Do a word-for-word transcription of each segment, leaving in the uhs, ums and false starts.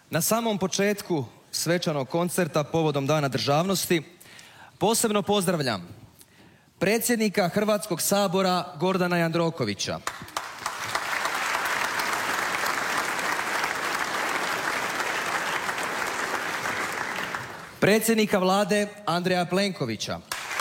Na samom početku svečanog koncerta povodom Dana državnosti posebno pozdravljam predsjednika Hrvatskog sabora Gordana Jandrokovića, predsjednika Vlade Andreja Plenkovića,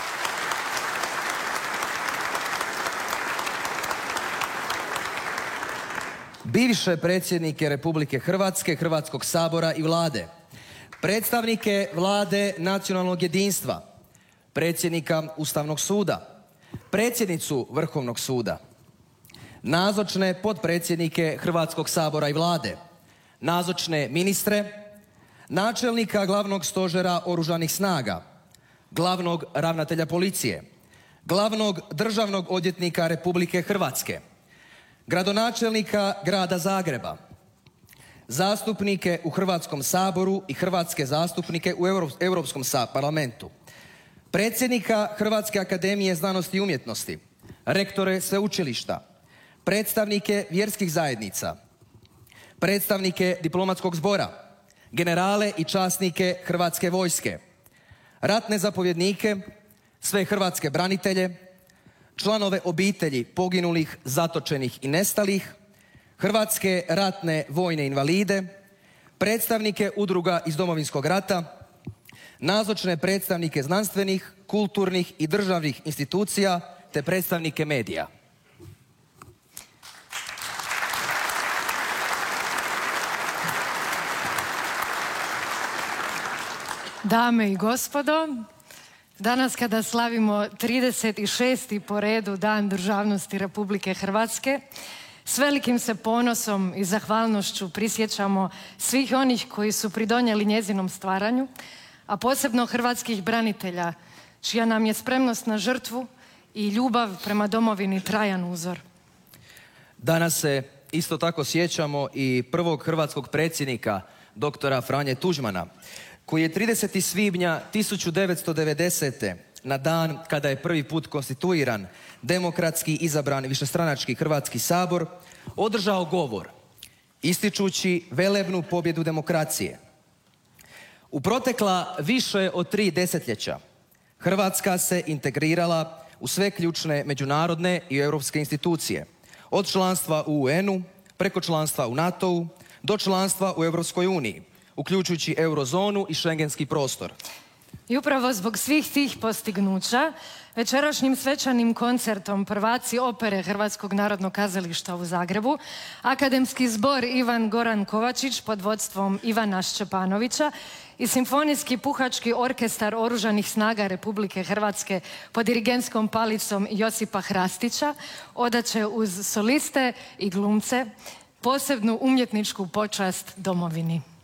bivše predsjednike Republike Hrvatske, Hrvatskog sabora i Vlade, predstavnike Vlade nacionalnog jedinstva, predsjednika Ustavnog suda, predsjednicu Vrhovnog suda, nazočne potpredsjednike Hrvatskog sabora i Vlade, nazočne ministre, načelnika Glavnog stožera Oružanih snaga, glavnog ravnatelja policije, glavnog državnog odvjetnika Republike Hrvatske, gradonačelnika grada Zagreba, zastupnike u Hrvatskom saboru i hrvatske zastupnike u Europskom parlamentu, predsjednika Hrvatske akademije znanosti i umjetnosti, rektore sveučilišta, predstavnike vjerskih zajednica, predstavnike diplomatskog zbora, generale i časnike Hrvatske vojske, ratne zapovjednike, sve hrvatske branitelje, članove obitelji poginulih, zatočenih i nestalih, hrvatske ratne vojne invalide, predstavnike udruga iz Domovinskog rata, nazočne predstavnike znanstvenih, kulturnih i državnih institucija te predstavnike medija. Dame i gospodo, danas kada slavimo trideset šesti po redu Dan državnosti Republike Hrvatske, s velikim se ponosom i zahvalnošću prisjećamo svih onih koji su pridonijeli njezinom stvaranju, a posebno hrvatskih branitelja, čija nam je spremnost na žrtvu i ljubav prema domovini trajan uzor. Danas se isto tako sjećamo i prvog hrvatskog predsjednika, doktora Franje Tuđmana, koji je tridesetog svibnja tisuću devetsto devedesete. na dan kada je prvi put konstituiran demokratski izabran višestranački Hrvatski sabor, održao govor, ističući velebnu pobjedu demokracije. U protekla više od tri desetljeća Hrvatska se integrirala u sve ključne međunarodne i europske institucije, od članstva u U N-u, preko članstva u NATO-u, do članstva u Europskoj uniji, uključujući eurozonu i šengenski prostor. I upravo zbog svih tih postignuća, večerašnjim svečanim koncertom prvaci opere Hrvatskog narodnog kazališta u Zagrebu, Akademski zbor Ivan Goran Kovačić pod vodstvom Ivana Šćepanovića i Simfonijski puhački orkestar Oružanih snaga Republike Hrvatske pod dirigentskom palicom Josipa Hrastića odaće uz soliste i glumce posebnu umjetničku počast domovini.